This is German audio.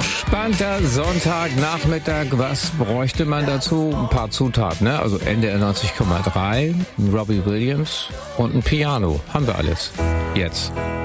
Entspannter Sonntagnachmittag. Was bräuchte man dazu? Ein paar Zutaten, ne? Also NDR 90,3, Robbie Williams und ein Piano. Haben wir alles. Jetzt.